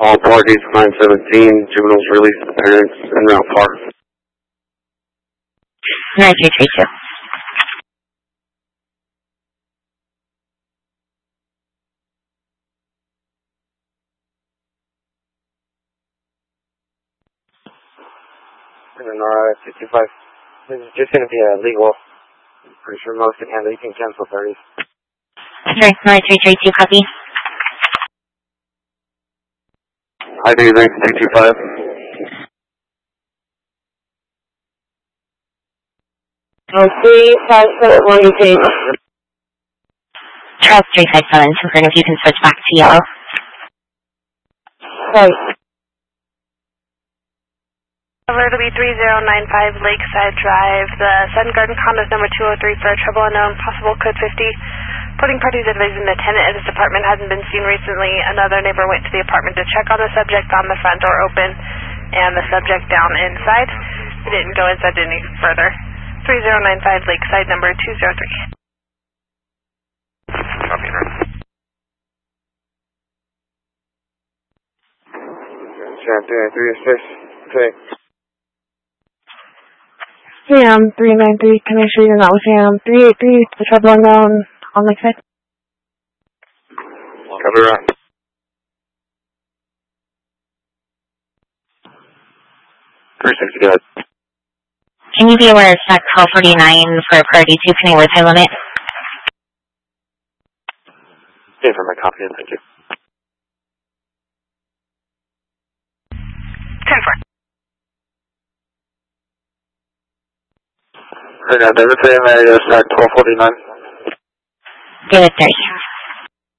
All parties 917, juveniles released to parents en route park. 9332. Nora 225. This is just going to be a legal. I'm pretty sure most can handle. You can cancel 30s. Sorry, 9332, copy. Hi, do you think 225? Oh, 357, you take. Charles 357, confirm if you can switch back to yellow. Right. Over to be 3095 Lakeside Drive, the Sun Garden Condos number 203 for a trouble unknown, possible code 50. Putting parties advising the tenant at his apartment hasn't been seen recently. Another neighbor went to the apartment to check on the subject, found the front door open and the subject down inside. He didn't go inside any further. 3095 Lakeside number 203. Copy, right. Chat 336. Okay. Sam 393, can I show you not with Sam 383, the trouble unknown on Lakeside? Copy, right. Go ahead. Can you be aware of SAC 1249 for priority 2 pending word time limit? Stay for my copy, and thank you. 10-4. Right now, David, say I'm at SAC 1249. David 30.